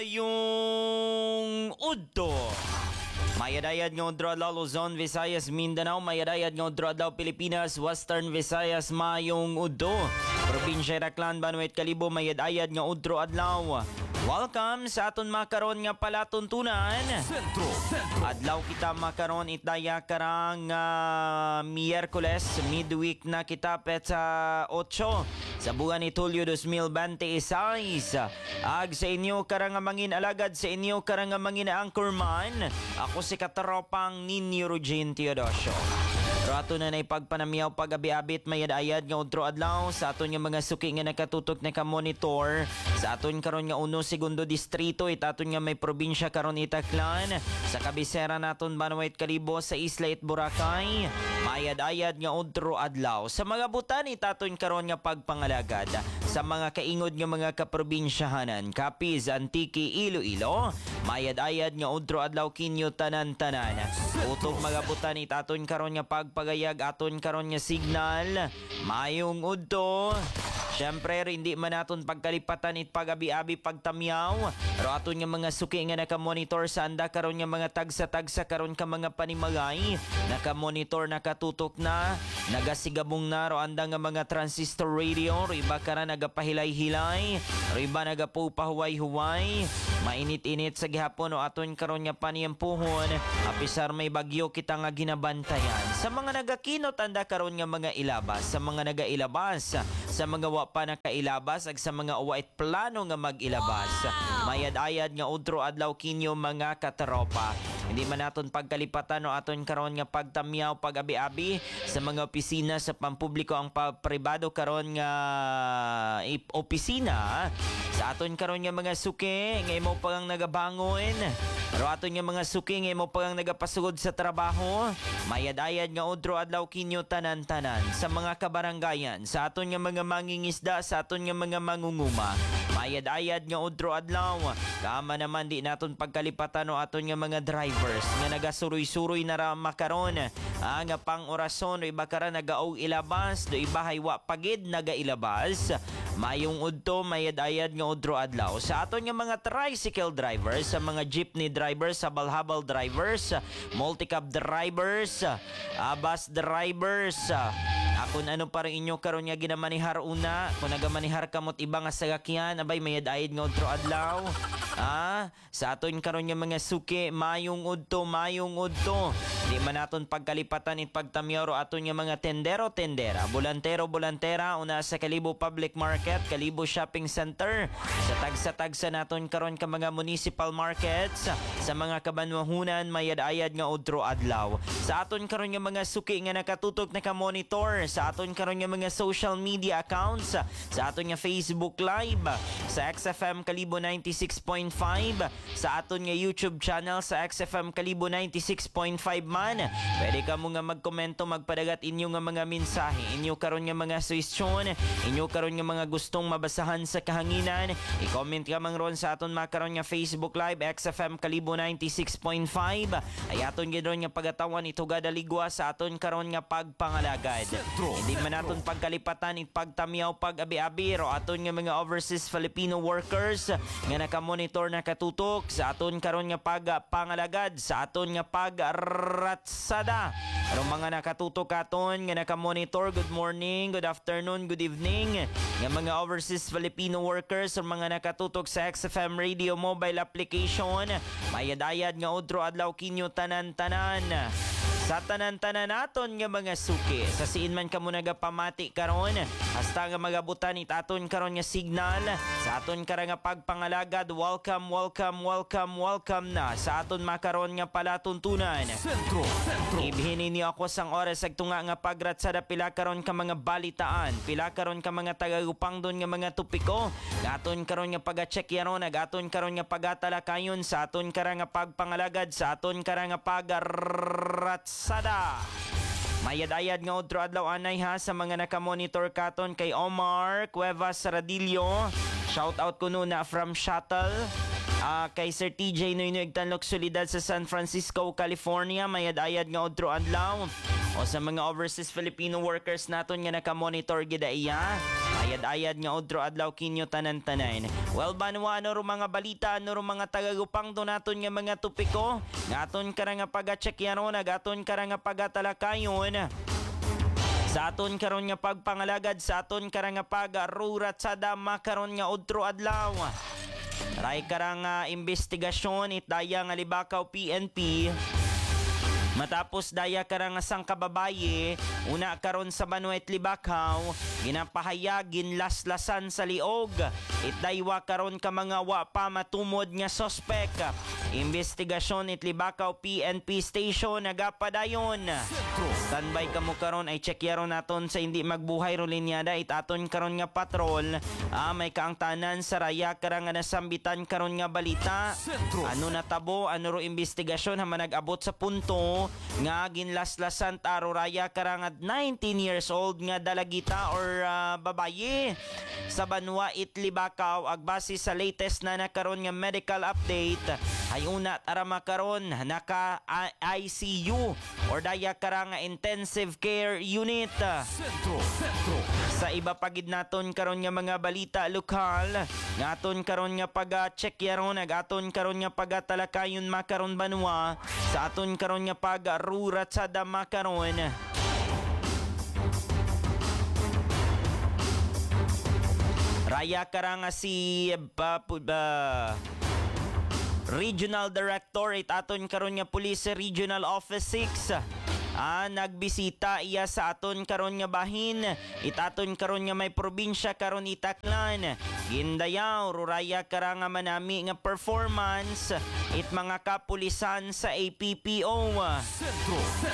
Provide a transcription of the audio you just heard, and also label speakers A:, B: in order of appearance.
A: Yung udto. Mayadayad nga udto adlaw Luzon, Visayas, Mindanao. Mayadayad nga udto adlaw Pilipinas, Western Visayas, mayong udto. Probinsya Raklan, Banuet, Kalibo. Mayadayad nga udto adlaw. Welcome sa aton makaron nga palatuntunan.
B: Sentro.
A: Adlaw kita makaron itaya karang Miyerkules, midweek na kita petsa 8 sa buwan ni Tulyo 2026. Ag sa inyo karang mangin alagad, sa inyo karang mangin anchorman. Ako si kateropang Ninyo Rugin Teodosio. Rato na ipagpanamyaw pag-abi-abit mayad-ayad nga udto adlaw sa aton nga mga suki nga nakatutok na ka-monitor sa aton karon nga 1 segundo distrito itaton nga may probinsya karon itaklan sa kabisera naton Banuet, Kalibo sa Isla it Boracay. Mayad-ayad nga udto adlaw sa mga butan itaton karon nga pagpangalagad sa mga kaingod nga mga kaprobinsyahanan Capiz, Antique, Iloilo. Mayad-ayad nga udto adlaw kinyo tanan-tanan. Utong mga butan itaton karon nga pagpagayag aton karon nga signal. Mayong udto. Siyempre, hindi man naton pagkalipatan it pag-abi-abi pagtamyaw. Pero aton nga mga suki nga nakamonitor sa anda karon nga mga tagsa-tagsa karon ka mga panimagay. Nakamonitor, nakatutok na, nagasigabong na ro anda nga mga transistor radio. Ro iba ka na nagapahilay-hilay. Ro iba nagapupahuway-huway. Mainit-init sa gihapon o aton karon nga paniyempuhon. Apisar may bagyo kita nga ginabantayan. Sa mga nagakinot anda karon nga mga ilabas, sa mga nagailabas, sa mga wa pa nakailabas ag sa mga uwait plano nga mag-ilabas. Mayad-ayad nga udto adlaw kinyo mga katropa. Hindi man naton pagkalipatan o aton karon nga pagtamyaw pag-abi-abi sa mga opisina sa pampubliko ang pribado karon nga opisina sa aton karon nga mga suki nga imo pang nagabangon. Pero aton nga mga suki nga imo pang nagapasugod sa trabaho. Mayad-ayad nga udto adlaw kinyo tanan-tanan sa mga kabarangayan, sa aton nga mga mangingisda, sa aton nga mga mangunguma. Mayad-ayad nga udto adlaw. Kama naman di naton pagkalipatan o aton nga mga drivers nga nagasuroy-suroy na ra makaron. Nga pang orason o iba kara nagaog ilabas, do iba haywa pagid nagailabas. Mayong udto, mayad-ayad nga udto adlaw. Sa aton nga mga tricycle drivers, sa mga jeepney drivers, habal-habal drivers, multicab drivers, bus drivers, kung ano pa rin inyo karon nga ginamanihar una, kung nagamanihar kamot iba nga sagakyan, abay mayad-ayad nga udto adlaw. Sa aton karon nga mga suki, mayong udto, mayong udto. Di man naton pagkalipatan it pagtamyaw aton nga mga tendero-tendera, bolantero-bolantera una sa Kalibo Public Market, Kalibo Shopping Center, sa tagsa-tagsa naton karon ka mga municipal markets, sa mga kabanwahunan mayad-ayad nga udto adlaw. Sa aton karon nga mga suki nga nakatutok na ka-monitor, sa aton karon nga mga social media accounts, sa aton nga Facebook Live, sa XFM Kalibo 96.5, sa aton nga YouTube channel sa XFM Kalibo 96.5 man. Pwede ka mo nga magkomento, magpadagat inyo nga mga mensahe, inyo karon nga mga suwestyon, inyo karon nga mga gustong mabasahan sa kahanginan. I-comment ka man ron sa aton makaron nga Facebook Live XFM Kalibo 96.5. Ay aton gidron nga pagatawan ito gadaligwa sa aton karon nga pagpangalagad. Hindi man naton pagkalipatan pagtamyaw pag-abi-abi ro aton nga mga overseas Filipino workers nga nakamonitor nakatutok sa aton karon nga pagpangalagad, sa aton nga ratsada. Pero mga nakatutok aton nga nakamonitor, good morning, good afternoon, good evening. Nga mga overseas Filipino workers o mga nakatutok sa XFM Radio mobile application, mayad-ayad nga udto adlaw kinyo tanan-tanan. Sa tanan-tanan naton nga mga suki, sa siin man kamo nagapamati karon, hasta nga magabutan itaton karon nga signal, sa aton kara nga pagpangalagad, welcome, welcome, welcome, welcome na sa aton makaron nga palatuntunan.
B: Sentro.
A: Ibhinin niyo ako sang oras ag tunga nga pagratsada pila karon ka mga balitaan, pila karon ka mga tagagupang don nga mga tupiko, aton karon nga pagacheck yaron, aton karon nga pagatalakayon sa aton kara nga pagpangalagad, sa aton kara nga pagratsada. Mayad-ayad nga udto adlaw anay ha sa mga nakamonitor katon kay Omar Cuevas Radillo. Shout out ko na from Shuttle. Kay Sir TJ Noynoy Tanlok Solidad sa San Francisco, California. Mayad-ayad nga udto adlaw. O sa mga overseas Filipino workers naton nga nakamonitor gida iya. Ayad-ayad nga odro adlaw kinyo tanan-tanan. Well, Banwa, ano ro mga balita, ano ro mga tagagupang donaton nga mga tupiko? Ngaton ka nga pag-checkyaron, agaton ka nga pag-talakayon. Sa aton karon nga pagpangalagad, sa aton karon nga pag-rurat sa dama karon nga odro adlaw. Ray karang investigasyon itdaya nga Libakaw PNP. Matapos daya karang sang kababaye, una karon sa Banuet Libakaw, ginapahayag ginlaslasan sa liog. Itdaywa karon ka mga wa pa matumod nga sospek. Investigasyon it Libakaw PNP station nagapadayon. Standby kamo karon ay checkyaron naton sa hindi magbuhay ro linyada itaton karon nga patrol. May kaangtanan sa raya karang nga nasambitan karon nga balita. Ano natabo, ano ro investigasyon ha manag-abot sa punto nga ginlaslasan taro raya karang 19 years old nga dalagita or babaye sa Banwa Itlibakaw. Agbase sa latest na nakaron nga medical update ay una tara makaron naka ICU or daya karang intensive care unit. Sa iba pagid naton karon nga mga balita lokal ngaton karon nga pag-check yaron agaton karon nga pag-talakayon makaron Banwa sa aton karon nga pag-rurat sa dama karon. Raya karang si Regional Director aton karon nga Police Regional Office 6 nagbisita iya sa aton karon nga bahin itaton karon nga may probinsya karon Itaklan. Gindayaw ruraya karang nga manami nga performance it mga kapulisan sa APPO.